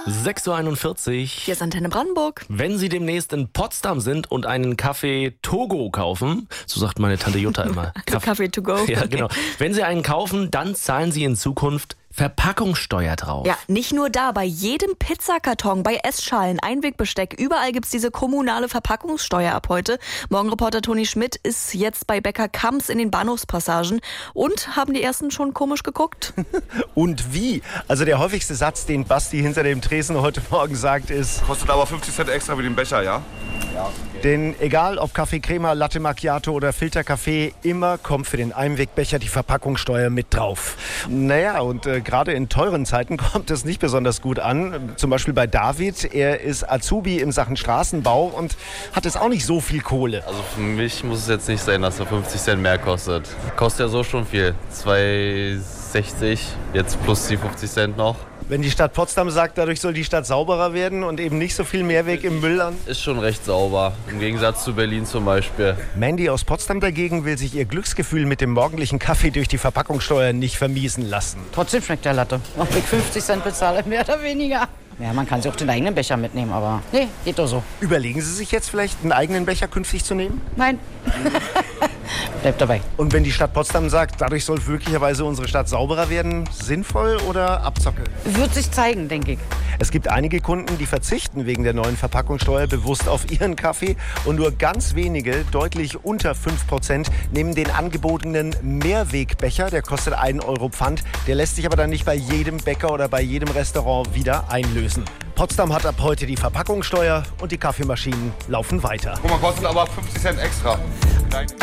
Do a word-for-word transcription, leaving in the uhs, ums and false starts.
sechs Uhr einundvierzig. Hier ist Antenne Brandenburg. Wenn Sie demnächst in Potsdam sind und einen Kaffee Togo kaufen, so sagt meine Tante Jutta immer. Also Kaffee to go. Ja, genau. Wenn Sie einen kaufen, dann zahlen Sie in Zukunft Verpackungssteuer drauf. Ja, nicht nur da, bei jedem Pizzakarton, bei Essschalen, Einwegbesteck, überall gibt's diese kommunale Verpackungssteuer ab heute. Morgenreporter Toni Schmidt ist jetzt bei Bäcker Kamms in den Bahnhofspassagen. Und haben die ersten schon komisch geguckt? Und wie? Also der häufigste Satz, den Basti hinter dem Tresen heute Morgen sagt, ist: Kostet aber fünfzig Cent extra wie den Becher, ja? Ja. Denn egal ob Kaffee Crema, Latte Macchiato oder Filterkaffee, immer kommt für den Einwegbecher die Verpackungssteuer mit drauf. Naja, und äh, gerade in teuren Zeiten kommt es nicht besonders gut an. Zum Beispiel bei David. Er ist Azubi in Sachen Straßenbau und hat jetzt auch nicht so viel Kohle. Also für mich muss es jetzt nicht sein, dass er fünfzig Cent mehr kostet. Kostet ja so schon viel. zwei sechzig, jetzt plus die fünfzig Cent noch. Wenn die Stadt Potsdam sagt, dadurch soll die Stadt sauberer werden und eben nicht so viel Mehrweg im Müll an. Ist schon recht sauber, im Gegensatz zu Berlin zum Beispiel. Mandy aus Potsdam dagegen will sich ihr Glücksgefühl mit dem morgendlichen Kaffee durch die Verpackungssteuer nicht vermiesen lassen. Trotzdem schmeckt der Latte. Ob ich fünfzig Cent bezahle, mehr oder weniger. Ja, man kann sich auch den eigenen Becher mitnehmen, aber nee, geht doch so. Überlegen Sie sich jetzt vielleicht, einen eigenen Becher künftig zu nehmen? Nein. Bleibt dabei. Und wenn die Stadt Potsdam sagt, dadurch soll möglicherweise unsere Stadt sauberer werden, sinnvoll oder Abzocke? Wird sich zeigen, denke ich. Es gibt einige Kunden, die verzichten wegen der neuen Verpackungssteuer bewusst auf ihren Kaffee und nur ganz wenige, deutlich unter fünf Prozent, nehmen den angebotenen Mehrwegbecher, der kostet einen Euro Pfand, der lässt sich aber dann nicht bei jedem Bäcker oder bei jedem Restaurant wieder einlösen. Potsdam hat ab heute die Verpackungssteuer und die Kaffeemaschinen laufen weiter. Guck mal, kostet aber fünfzig Cent extra.